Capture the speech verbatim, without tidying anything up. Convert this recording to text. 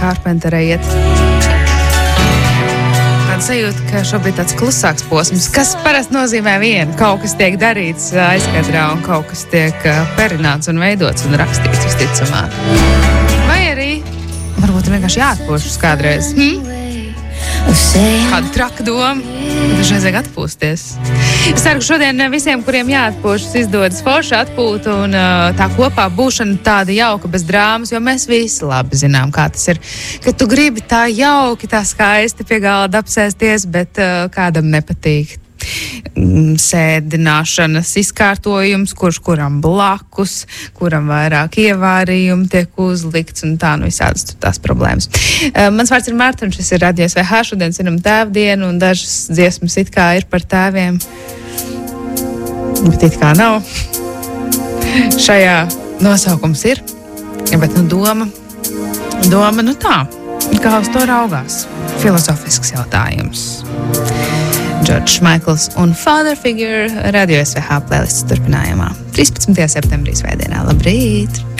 Carpentera iet. Tāda sajūta, ka šobrīd tāds klusāks posms, kas parasti nozīmē vienu. Kaut kas tiek darīts aizkadrā un kaut kas tiek perināts un veidots un rakstīts visticamāk. Vai arī varbūt vienkārši jāatpūšas kādreiz. Hm? Kāda traka doma, dažreiz vajag atpūsties. Es ceru, ka šodien visiem, kuriem jāatpūšas, izdodas forša atpūta un tā kopā būšana tāda jauka bez drāmas, jo mēs visi labi zinām, kā tas ir, ka tu gribi tā jauki, tā skaisti pie galda apsēsties, bet uh, kādam nepatīk sēdināšanas izkārtojums, kurš kuram blakus, kuram vairāk ievārījumi tiek uzlikts un tā, nu visādas tās problēmas. Uh, mans vārds ir Marta un šis ir Radio S V H, šodien zinām tēvdienu un dažas dziesmas it kā ir par tēviem, bet it kā nav. Šajā nosaukums ir, bet nu doma, doma nu tā, kā uz to raugās. Filosofisks jautājums. Džordžs Maikls un Father Figure Radio S V H playlists turpinājumā. trīspadsmitajā septembrī svētdienā. Labrīt!